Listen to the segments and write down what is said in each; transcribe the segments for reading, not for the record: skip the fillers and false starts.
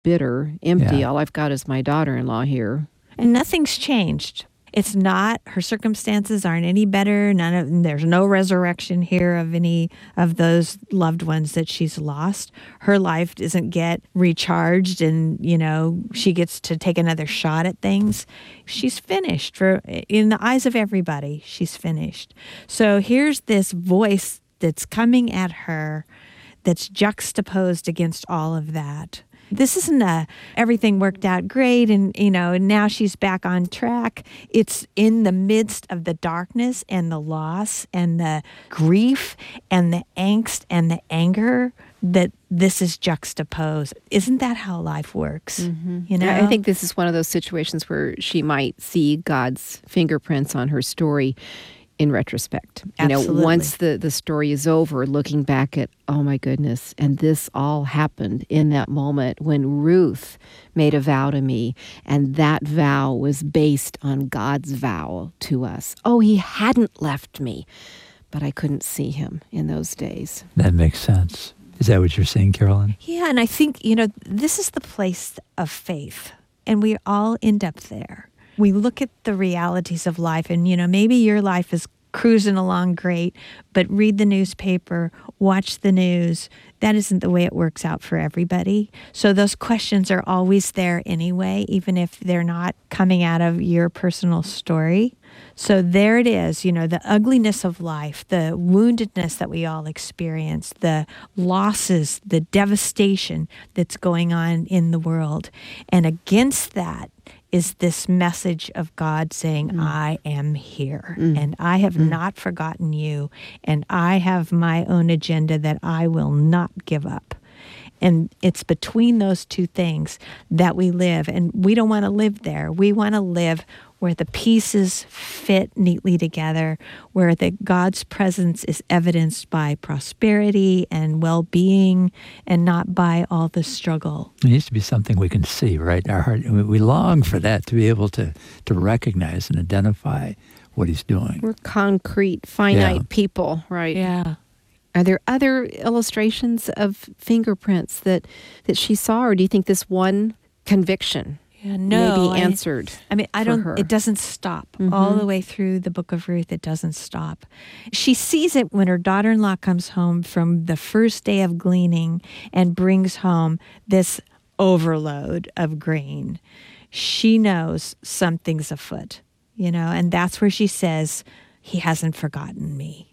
bitter, empty. Yeah. All I've got is my daughter-in-law here. And nothing's changed. It's not, her circumstances aren't any better. There's no resurrection here of any of those loved ones that she's lost. Her life doesn't get recharged and, she gets to take another shot at things. She's finished. In the eyes of everybody, she's finished. So here's this voice that's coming at her that's juxtaposed against all of that. This isn't everything worked out great and, now she's back on track. It's in the midst of the darkness and the loss and the grief and the angst and the anger that this is juxtaposed. Isn't that how life works? Mm-hmm. I think this is one of those situations where she might see God's fingerprints on her story in retrospect. Absolutely. Once the story is over, looking back at, oh my goodness, and this all happened in that moment when Ruth made a vow to me, and that vow was based on God's vow to us. Oh, he hadn't left me, but I couldn't see him in those days. That makes sense. Is that what you're saying, Carolyn? Yeah, and I think, this is the place of faith, and we all end up there. We look at the realities of life and, maybe your life is cruising along great, but read the newspaper, watch the news. That isn't the way it works out for everybody. So those questions are always there anyway, even if they're not coming out of your personal story. So there it is, the ugliness of life, the woundedness that we all experience, the losses, the devastation that's going on in the world. And against that is this message of God saying, I am here, and I have not forgotten you, and I have my own agenda that I will not give up. And it's between those two things that we live, and we don't want to live there. We want to live where the pieces fit neatly together, where God's presence is evidenced by prosperity and well-being and not by all the struggle. It needs to be something we can see, right? Our heart, we long for that, to be able to recognize and identify what he's doing. We're concrete, finite people, right? Yeah. Are there other illustrations of fingerprints that she saw, or do you think this one conviction maybe answered? I don't. Her? It doesn't stop all the way through the book of Ruth. It doesn't stop. She sees it when her daughter-in-law comes home from the first day of gleaning and brings home this overload of grain. She knows something's afoot, and that's where she says, "He hasn't forgotten me."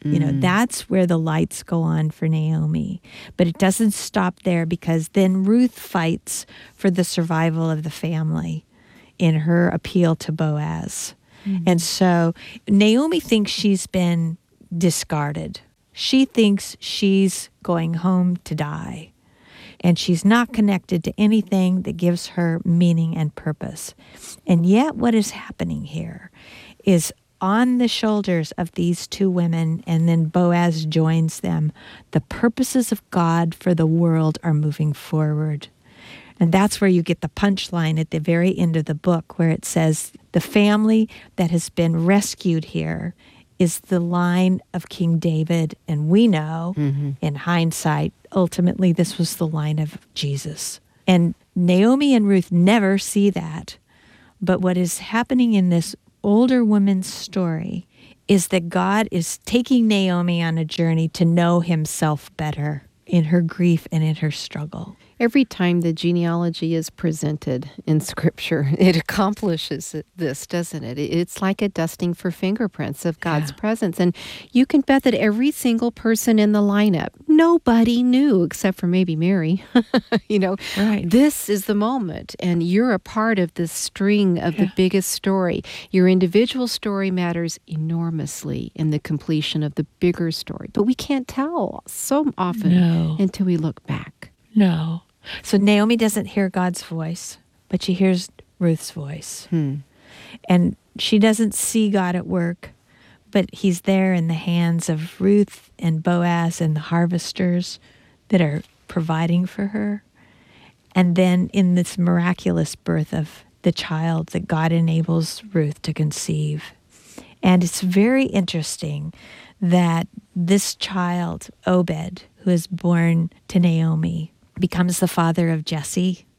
That's where the lights go on for Naomi. But it doesn't stop there, because then Ruth fights for the survival of the family in her appeal to Boaz. And so Naomi thinks she's been discarded. She thinks she's going home to die. And she's not connected to anything that gives her meaning and purpose. And yet what is happening here is on the shoulders of these two women, and then Boaz joins them, the purposes of God for the world are moving forward. And that's where you get the punchline at the very end of the book, where it says the family that has been rescued here is the line of King David. And we know, in hindsight, ultimately this was the line of Jesus. And Naomi and Ruth never see that. But what is happening in this older woman's story is that God is taking Naomi on a journey to know himself better in her grief and in her struggle. Every time the genealogy is presented in Scripture, it accomplishes this, doesn't it? It's like a dusting for fingerprints of God's presence. And you can bet that every single person in the lineup, nobody knew except for maybe Mary. Right. This is the moment, and you're a part of this string of the biggest story. Your individual story matters enormously in the completion of the bigger story. But we can't tell so often until we look back. No. So Naomi doesn't hear God's voice, but she hears Ruth's voice. And she doesn't see God at work, but he's there in the hands of Ruth and Boaz and the harvesters that are providing for her. And then in this miraculous birth of the child that God enables Ruth to conceive. And it's very interesting that this child, Obed, who is born to Naomi, becomes the father of Jesse.